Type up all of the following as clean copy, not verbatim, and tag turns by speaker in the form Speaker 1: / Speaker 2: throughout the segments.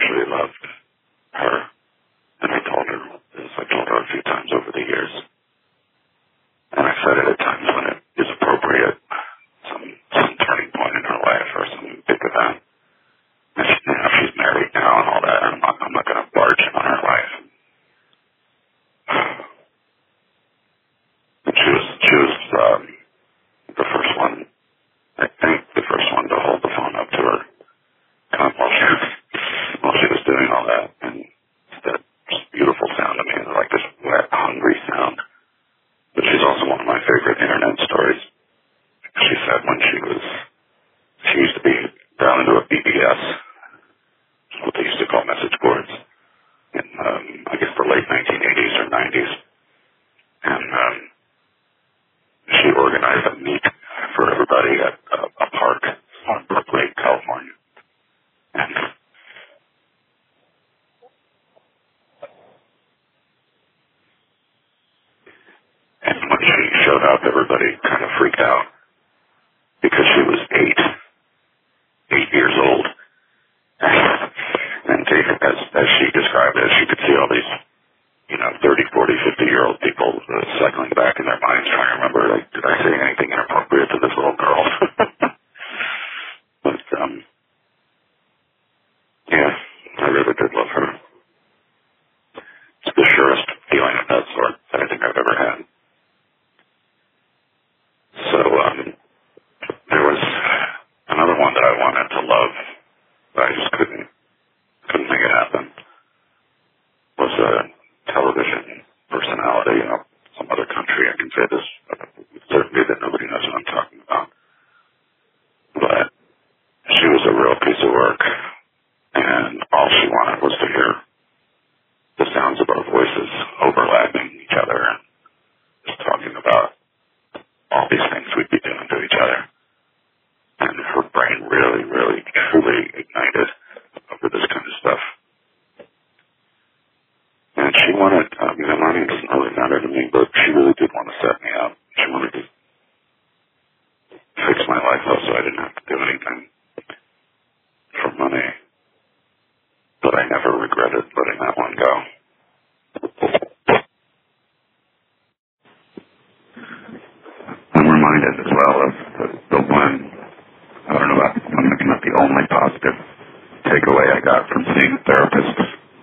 Speaker 1: actually loved her, and I told her this. I told her a few times over the years, and I said it at times when it is appropriate, some turning point in her life or some big event. And she's married now and all that, and I'm not going to barge in on her life. And she was the first one, I think, the first one to hold the phone up to her while she was doing all that. And it's that just beautiful sound to me, like this wet, hungry sound. But she's also one of my favorite internet stories. She said when she used to be down into a BBS, what they used to call message boards, in, I guess, the late 1980s or 90s. And she organized a meet for everybody at a park on Berkeley, California. And when she showed up, everybody kind of freaked out because she was 8 years old. And as she described it, she could see all these, 30, 40, 50-year-old people cycling back in their minds trying to remember, like, did I say anything inappropriate to this little girl? But, yeah, I really did love her. It's the surest feeling of that sort that I think I've ever had. So, there was another one that I wanted to love, but I just couldn't make it happen. Was a television personality, some other country. I can say this with certainty that nobody knows what I'm talking about. But she was a real piece of work, and all she wanted was to hear the sounds of our voices overlapping each other and just talking about all these things we'd be doing to each other. And her brain really, really, truly ignited over this kind of stuff. And she wanted, money doesn't really matter to me, but she really did want to set me up. She wanted to fix my life up so I didn't have to do anything for money. But I never regretted letting that one go. I'm reminded as well of the one, I don't know about, maybe not the only positive takeaway I got from seeing a therapist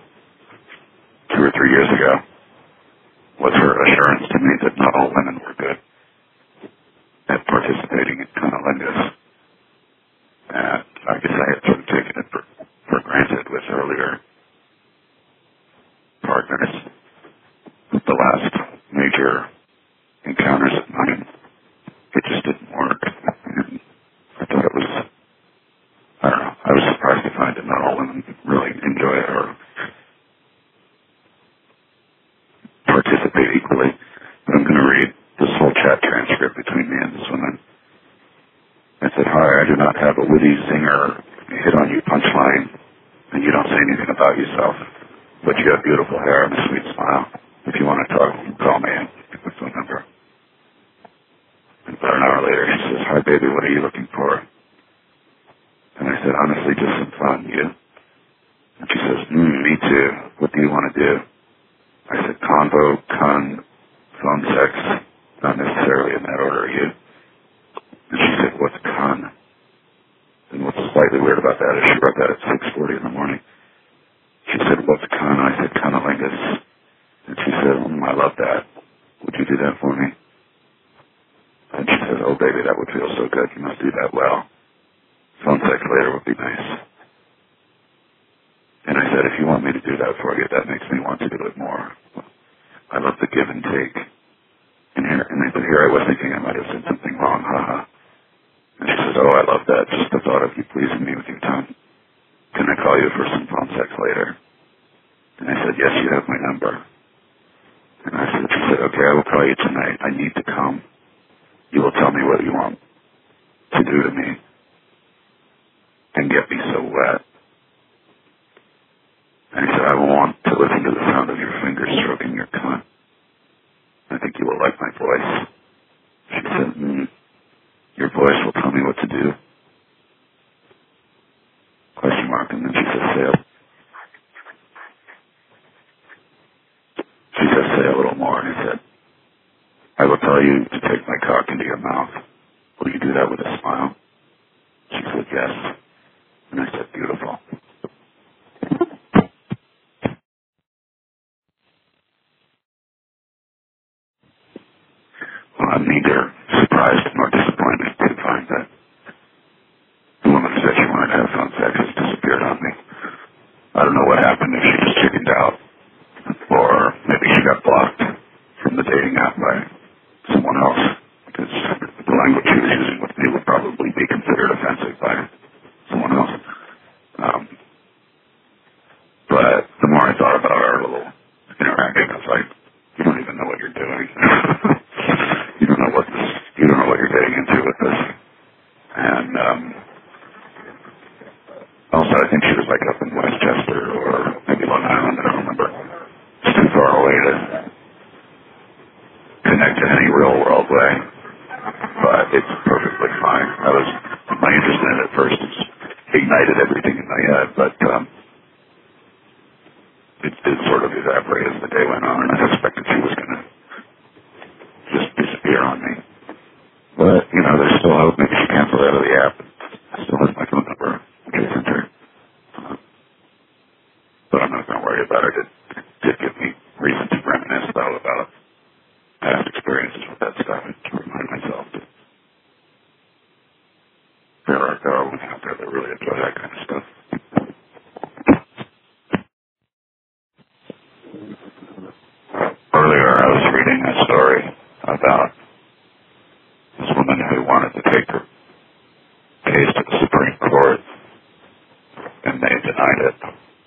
Speaker 1: 2 or 3 years ago was her assurance to me that not all women were good at participating in cunnilingus. And I guess I had sort of taken it for granted with earlier partners. With the last major encounters of mine, it just didn't work. And I thought it was, I don't know, I was surprised to find that not all women really enjoy it or participate equally. But I'm going to read this whole chat transcript between me and this woman. I said, hi, I do not have a witty zinger, hit-on-you punchline, and you don't say anything about yourself, but you have beautiful hair and a sweet smile. If you want to talk, call me and give my phone number. And about an hour later, she says, hi, baby, what are you looking for? And I said, honestly, just some fun, you? And she says, me too. What do you want to do? I said, convo, phone sex, not necessarily in that order, you. And she said, what's con? And what's slightly weird about that is she wrote that at 6:40 in the morning. She said, what's con? I said, cunnilingus. And she said, I love that. Would you do that for me? And she said, oh, baby, that would feel so good. You must do that well. Phone sex later would be nice. And I said, if you want me to do that for you, that makes me want to do it more. I love the give and take. And here I was thinking I might have said something wrong, haha. And she says, oh, I love that. Just the thought of you pleasing me with your tongue. Can I call you for some phone sex later? And I said, yes, you have my number. And she said, okay, I will call you tonight. I need to come. You will tell me what you want to do to me and get me so wet. And he said, I want to listen to the sound of your fingers stroking your cunt. I think you will like my voice. She said, your voice will tell me what to do. Question mark. And then she said, say my cock into your mouth. Will you do that with a smile? She said yes. And I said, beautiful. Well, I'm neither surprised nor disappointed to find that the woman who said she wanted to have phone sex has disappeared on me. I don't know what happened, if she just chickened out, or maybe she got blocked from the dating app by someone else, because the language she was using with me would probably be considered offensive by someone else. But the more I thought about our little interacting, I was like, you don't even know what you're doing. You don't know what you're getting into with this. And also, I think she was like up in Westchester or maybe Long Island, I don't remember. It's too far away to connect in any real world way. But it's perfectly fine. My interest in it at first ignited everything in my head, but it sort of evaporated as the day went on, and I suspected she was going to just disappear on me. But, there's still hope. Maybe she canceled out of the app. I still have my phone number, which I sent her. But I'm not going to worry about it. It did give me reason to reminisce, though, about past experiences with that stuff and to remind myself that there are women out there that really enjoy that kind of stuff. Earlier, I was reading a story about this woman who wanted to take her case to the Supreme Court, and they denied it.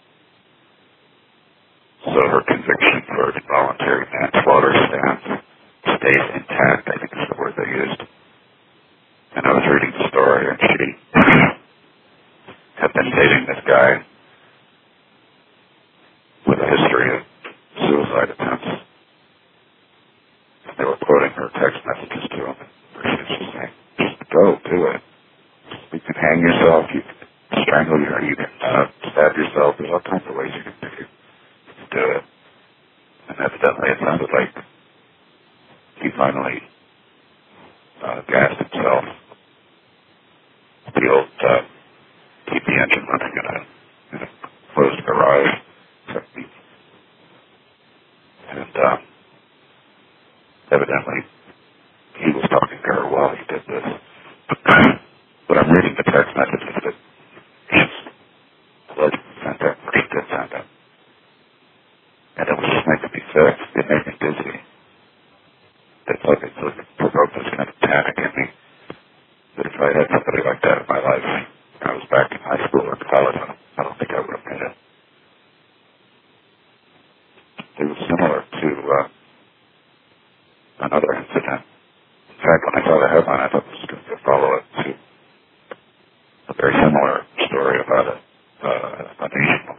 Speaker 1: So her conviction for involuntary manslaughter stays intact, I think is the word they used. And I was reading the story, and she had been dating this guy with a history of suicide attempts. They were quoting her text messages to him, where she was just saying, just go, do it. You can hang yourself, you can strangle you, you can stab yourself. There's all kinds of ways you can do it. And evidently it sounded like he finally gassed himself. The old keep the engine running in a closed garage. And evidently he was talking to her while he did this. But I'm reading the text messages that his blood sent out, or she did send out. And it was just making me sick. It made me dizzy. It's like it provoked this kind of panic in me. That if I had somebody like that in my life, when I was back in high school or college, I don't think I would have made it. It was similar to another incident. In fact, when I saw the headline, I thought this was going to be a follow-up to a very similar story about a Asian